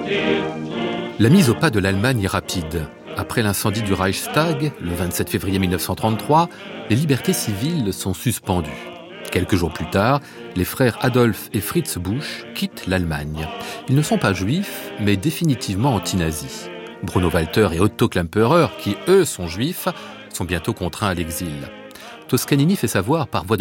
La mise au pas de l'Allemagne est rapide. Après l'incendie du Reichstag, le 27 février 1933, les libertés civiles sont suspendues. Quelques jours plus tard, les frères Adolf et Fritz Busch quittent l'Allemagne. Ils ne sont pas juifs, mais définitivement anti-nazis. Bruno Walter et Otto Klemperer, qui eux sont juifs, sont bientôt contraints à l'exil. Toscanini fait savoir par voie de